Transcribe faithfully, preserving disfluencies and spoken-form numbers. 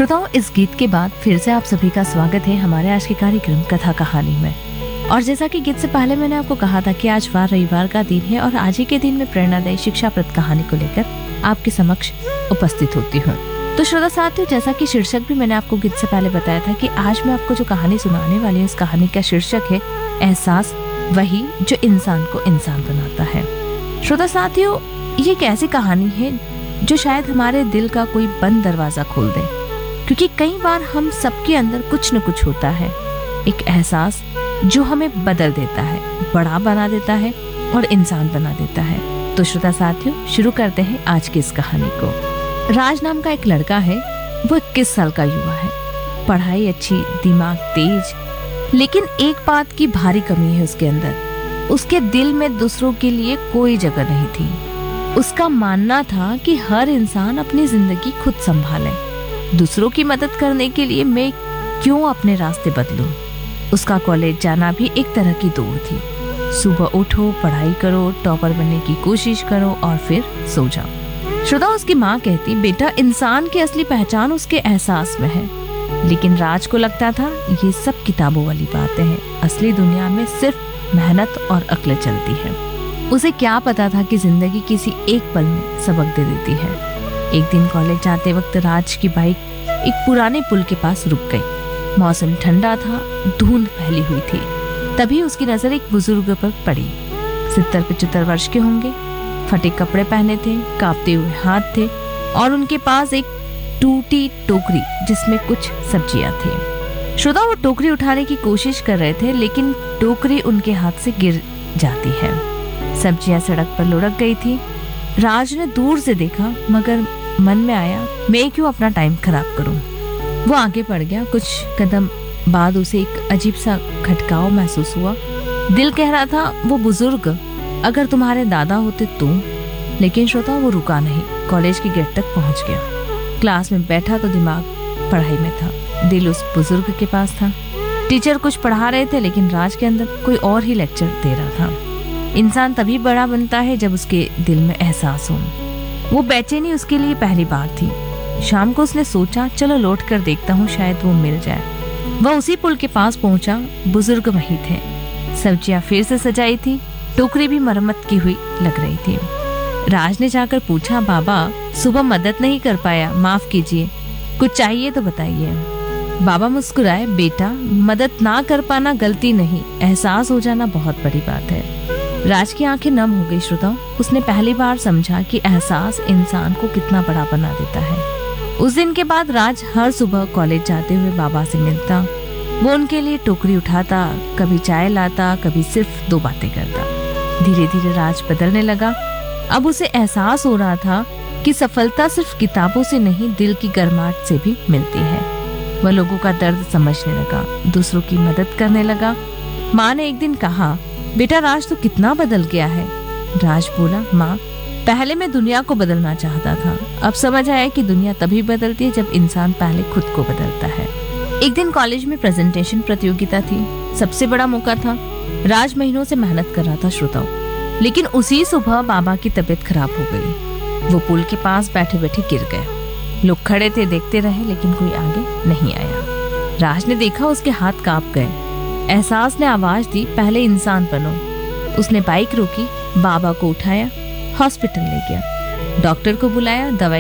श्रोताओं, इस गीत के बाद फिर से आप सभी का स्वागत है हमारे आज के कार्यक्रम कथा कहानी में। और जैसा कि गीत से पहले मैंने आपको कहा था कि आज वार रविवार का दिन है और आज ही के दिन में प्रेरणादायी शिक्षाप्रद कहानी को लेकर आपके समक्ष उपस्थित होती हूँ। तो श्रोता साथियों, जैसा कि शीर्षक भी मैंने आपको गीत से पहले बताया था कि आज मैं आपको जो कहानी सुनाने वाली हूँ, उस कहानी का शीर्षक है एहसास, वही जो इंसान को इंसान बनाता है। श्रोता साथियों, ये एक ऐसी कहानी है जो शायद हमारे दिल का कोई बंद दरवाजा खोल दे, क्योंकि कई बार हम सबके अंदर कुछ न कुछ होता है, एक एहसास जो हमें बदल देता है, बड़ा बना देता है और इंसान बना देता है। तो श्रोता साथियों, शुरू करते हैं आज की इस कहानी को। राज नाम का एक लड़का है। वो इक्कीस साल का युवा है, पढ़ाई अच्छी, दिमाग तेज, लेकिन एक बात की भारी कमी है उसके अंदर। उसके दिल में दूसरों के लिए कोई जगह नहीं थी। उसका मानना था कि हर इंसान अपनी जिंदगी खुद संभाले, दूसरों की मदद करने के लिए मैं क्यों अपने रास्ते बदलूं। उसका कॉलेज जाना भी एक तरह की दौड़ थी। सुबह उठो, पढ़ाई करो, टॉपर बनने की कोशिश करो और फिर सो जाओ। श्रोता, उसकी माँ कहती, बेटा, इंसान की असली पहचान उसके एहसास में है। लेकिन राज को लगता था ये सब किताबों वाली बातें हैं, असली दुनिया में सिर्फ मेहनत और अक्ल चलती है। उसे क्या पता था कि जिंदगी किसी एक पल में सबक दे देती है। एक दिन कॉलेज जाते वक्त राज की बाइक एक पुराने पुल के पास रुक गई। मौसम ठंडा था, धुंध फैली हुई थी। तभी उसकी नजर एक बुजुर्ग पर पड़ी। सितर पचहत्तर वर्ष के होंगे, फटे कपड़े पहने थे, कांपते हुए हाथ थे और उनके पास एक टूटी टोकरी जिसमें कुछ सब्जियां थी। श्रोता, वो टोकरी उठाने की कोशिश कर रहे थे, लेकिन टोकरी उनके हाथ से गिर जाती है। सब्जियां सड़क पर लुढ़क गई थी। राज ने दूर से देखा, मगर मन में आया, मैं क्यों अपना टाइम खराब करूं। वो आगे बढ़ गया। कुछ कदम बाद उसे एक अजीब सा खटकाव महसूस हुआ। दिल कह रहा था, वो बुजुर्ग अगर तुम्हारे दादा होते तो। लेकिन श्रोता, वो रुका नहीं, कॉलेज के गेट तक पहुंच गया। क्लास में बैठा तो दिमाग पढ़ाई में था, दिल उस बुजुर्ग के पास था। टीचर कुछ पढ़ा रहे थे, लेकिन राज के अंदर कोई और ही लेक्चर दे रहा था। इंसान तभी बड़ा बनता है जब उसके दिल में एहसास हो। वो बेचैनी उसके लिए पहली बार थी। शाम को उसने सोचा, चलो लौट कर देखता हूँ, शायद वो मिल जाए। वह उसी पुल के पास पहुंचा। बुजुर्ग वहीं थे। सब्जियां फिर से सजाई थी, टोकरी भी मरम्मत की हुई लग रही थी। राज ने जाकर पूछा, बाबा, सुबह मदद नहीं कर पाया, माफ कीजिए, कुछ चाहिए तो बताइए। बाबा मुस्कुराए, बेटा, मदद ना कर पाना गलती नहीं, एहसास हो जाना बहुत बड़ी बात है। राज की आंखें नम हो गई। श्रोताओं, उसने पहली बार समझा कि एहसास इंसान को कितना बड़ा बना देता है। उस दिन के बाद राज हर सुबह कॉलेज जाते हुए बाबा से मिलता। वो उनके लिए टोकरी उठाता, कभी चाय लाता, कभी सिर्फ दो बातें करता। धीरे धीरे राज बदलने लगा। अब उसे एहसास हो रहा था कि सफलता सिर्फ किताबों से नहीं, दिल की गर्माहट से भी मिलती है। वह लोगों का दर्द समझने लगा, दूसरों की मदद करने लगा। माँ ने एक दिन कहा, बेटा, राज तो कितना बदल गया है। राज बोला, माँ, पहले मैं दुनिया को बदलना चाहता था, अब समझ आया कि दुनिया तभी बदलती है जब इंसान पहले खुद को बदलता है। एक दिन कॉलेज में प्रेजेंटेशन प्रतियोगिता थी, सबसे बड़ा मौका था। राज महीनों से मेहनत कर रहा था श्रोताओं, लेकिन उसी सुबह बाबा की तबीयत खराब हो गई। वो पुल के पास बैठे बैठे गिर गए। लोग खड़े थे, देखते रहे, लेकिन कोई आगे नहीं आया। राज ने देखा, उसके हाथ कांप गए। एहसास ने आवाज दी, पहले इंसान बनो। उसने बाइक रोकी, बाबा को उठाया, हॉस्पिटल ले गया, डॉक्टर को बुलाया, दवाई